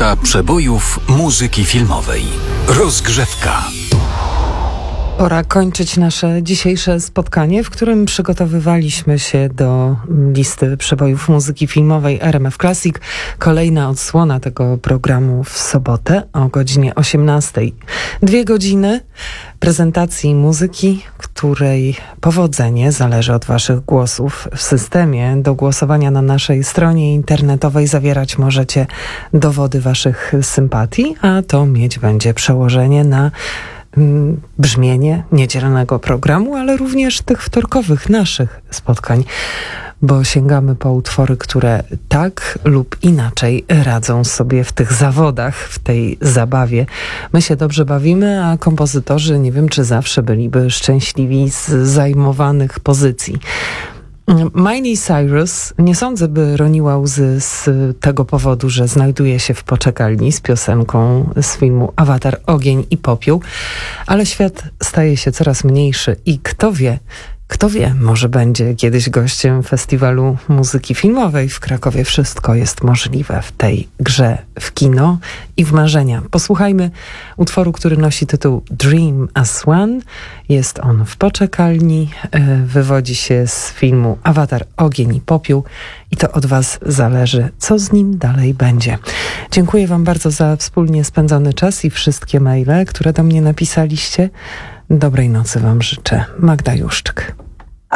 Lista przebojów muzyki filmowej. Rozgrzewka. Pora kończyć nasze dzisiejsze spotkanie, w którym przygotowywaliśmy się do listy przebojów muzyki filmowej RMF Classic. Kolejna odsłona tego programu w sobotę o godzinie 18:00. 2 godziny prezentacji muzyki, której powodzenie zależy od waszych głosów. W systemie do głosowania na naszej stronie internetowej zawierać możecie dowody waszych sympatii, a to mieć będzie przełożenie na brzmienie niedzielnego programu, ale również tych wtorkowych naszych spotkań, bo sięgamy po utwory, które tak lub inaczej radzą sobie w tych zawodach, w tej zabawie. My się dobrze bawimy, a kompozytorzy nie wiem, czy zawsze byliby szczęśliwi z zajmowanych pozycji. Miley Cyrus nie sądzę, by roniła łzy z tego powodu, że znajduje się w poczekalni z piosenką z filmu Awatar, Ogień i Popiół, ale świat staje się coraz mniejszy i kto wie, może będzie kiedyś gościem festiwalu muzyki filmowej w Krakowie. Wszystko jest możliwe w tej grze w kino i w marzenia. Posłuchajmy utworu, który nosi tytuł Dream as One. Jest on w poczekalni, wywodzi się z filmu Awatar, Ogień i Popiół i to od was zależy, co z nim dalej będzie. Dziękuję wam bardzo za wspólnie spędzony czas i wszystkie maile, które do mnie napisaliście. Dobrej nocy wam życzę. Magda Juszczyk.